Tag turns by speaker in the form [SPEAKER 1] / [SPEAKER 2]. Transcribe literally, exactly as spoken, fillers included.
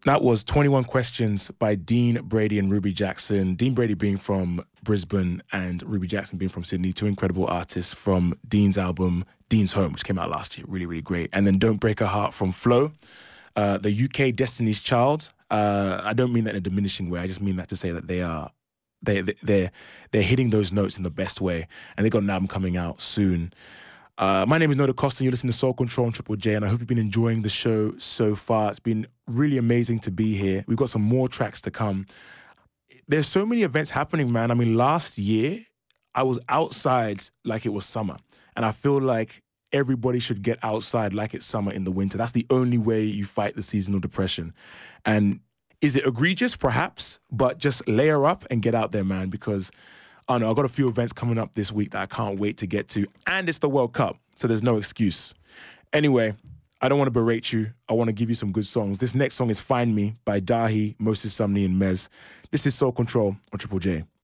[SPEAKER 1] That was twenty-one Questions by Dean Brady and Ruby Jackson. Dean Brady being from Brisbane and Ruby Jackson being from Sydney, two incredible artists from Dean's album, Dean's Home, which came out last year. Really, really great. And then Don't Break Her Heart from Flo, uh, the U K Destiny's Child. Uh, I don't mean that in a diminishing way. I just mean that to say that they are, they, they, they're, they're hitting those notes in the best way. And they got an album coming out soon. Uh, my name is Noda Costa, and you're listening to Soul Control on Triple J, and I hope you've been enjoying the show so far. It's been really amazing to be here. We've got some more tracks to come. There's so many events happening, man. I mean, last year, I was outside like it was summer, and I feel like everybody should get outside like it's summer in the winter. That's the only way you fight the seasonal depression. And is it egregious? Perhaps, but just layer up and get out there, man, because I know I've got a few events coming up this week that I can't wait to get to. And it's the World Cup, so there's no excuse. Anyway, I don't want to berate you. I want to give you some good songs. This next song is Find Me by Dahi, Moses Sumney, and Mez. This is Soul Control on Triple J.